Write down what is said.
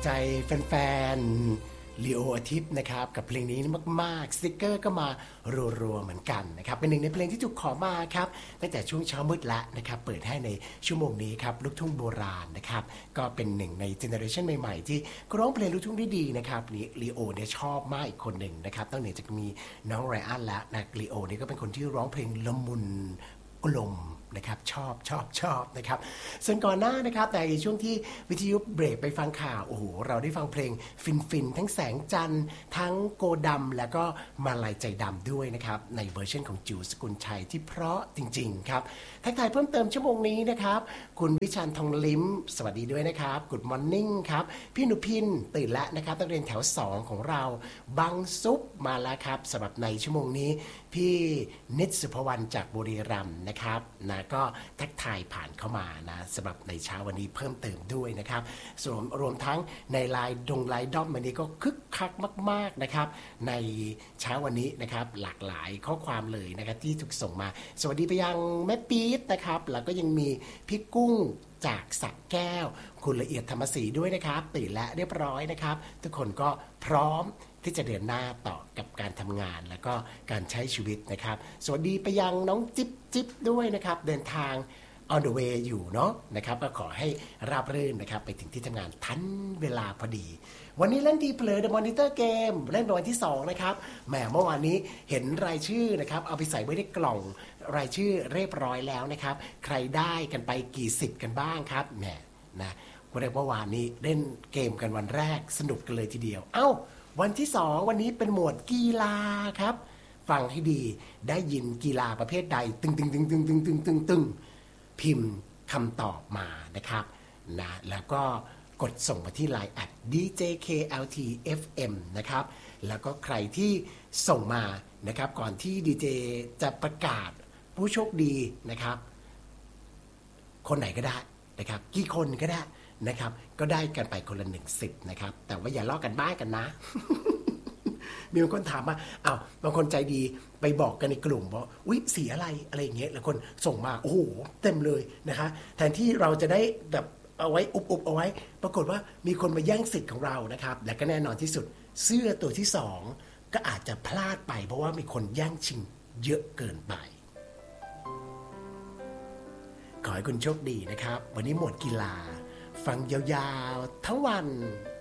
ใจแฟนๆลีโออาทิตย์นะครับกับเพลงนี้มากๆสติกเกอร์ก็มารัวๆเหมือนกันนะครับเป็นหนึ่งในเพลงที่ถูกขอมาครับตั้งแต่ช่วงเช้ามืดละนะครับเปิดให้ในชั่วโมงนี้ครับลูกทุ่งโบราณนะครับก็เป็นหนึ่งในเจเนอเรชันใหม่ๆที่ร้องเพลงลูกทุ่งได้ดีนะครับลีโอเนี่ยชอบมากอีกคนหนึ่งนะครับตั้งแต่จะมีน้องไรอันและนะลีโอเนี่ยก็เป็นคนที่ร้องเพลงละมุนกลมนะครับชอบนะครับส่วนก่อนหน้านะครับในช่วงที่วิทยุเบรกไปฟังข่าวโอ้โหเราได้ฟังเพลงฟินทั้งแสงจันทร์ทั้งโกดำแล้วก็มาลายใจดำด้วยนะครับในเวอร์ชันของจิ๋วสกุลชัยที่เพราะจริงๆครับทักทายเพิ่มเติมชั่วโมงนี้นะครับคุณวิชันทองลิ้มสวัสดีด้วยนะครับ Good Morning ครับพี่นุพินตื่นแล้วนะครับนักเรียนแถว2ของเราบังซุปมาแล้วครับสำหรับในชั่วโมงนี้พี่นิตสุภวรรณจากบุรีรัมย์นะครับนะก็ทักทายผ่านเข้ามานะสำหรับในเช้าวันนี้เพิ่มเติมด้วยนะครับส่วนรวมทั้งในไลน์ด้อมวันนี้ก็คึกคักมากๆนะครับในเช้าวันนี้นะครับหลากหลายข้อความเลยนะครับที่ถูกส่งมาสวัสดีไปยังแม่ปี๊ดนะครับแล้วก็ยังมีพี่กุ้งจากสระแก้วคุณละเอียดธรรมศรีด้วยนะครับตื่นและเรียบร้อยนะครับทุกคนก็พร้อมที่จะเดินหน้าต่อกับการทำงานแล้วก็การใช้ชีวิตนะครับสวัสดีไปยังน้องจิ๊บด้วยนะครับเดินทาง on the way อยู่เนาะนะครับก็ขอให้ราบรื่นนะครับไปถึงที่ทำงานทันเวลาพอดีวันนี้เล่นดีเพลย์ The Monitor Game เล่นเป็นวันที่2นะครับแหมเมื่อวานนี้เห็นรายชื่อนะครับเอาไปใส่ไว้ในกล่องรายชื่อเรียบร้อยแล้วนะครับใครได้กันไปกี่สิบกันบ้างครับแหมนะก็เรียกว่าวานนี้เล่นเกมกันวันแรกสนุกกันเลยทีเดียวเอ้าวันที่2วันนี้เป็นหมวดกีฬาครับฟังให้ดีได้ยินกีฬาประเภทใดตึงพิมพ์คำตอบมานะครับนะแล้วก็กดส่งมาที่ Line @djkltfm นะครับแล้วก็ใครที่ส่งมานะครับก่อนที่ดีเจจะประกาศผู้โชคดีนะครับคนไหนก็ได้นะครับกี่คนก็ได้นะครับก็ได้กันไปคนละ1 สิทธิ์นะครับแต่ว่าอย่าลอกกันบ้านกันนะ มีบางคนถามมาอ้าวบางคนใจดีไปบอกกันในกลุ่มว่าอุ๊ยสีอะไรอย่างเงี้ยแล้วคนส่งมาโอ้โหเต็มเลยนะคะแทนที่เราจะได้แบบเอาไว้อุบเอาไว้ปรากฏว่ามีคนมาแย่งสิทธิ์ของเรานะครับและก็แน่นอนที่สุดเสื้อตัวที่2ก็อาจจะพลาดไปเพราะว่ามีคนแย่งชิงเยอะเกินไปขอให้คุณโชคดีนะครับวันนี้หมดกีฬาฟังยาวๆทั้งวัน